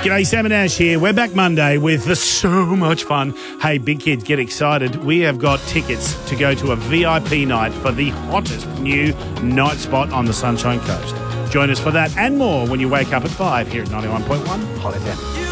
G'day, Sam and Ash here. We're back Monday with so much fun. Hey, big kids, get excited. We have got tickets to go to a VIP night for the hottest new night spot on the Sunshine Coast. Join us for that and more when you wake up at 5 here at 91.1 Hot FM.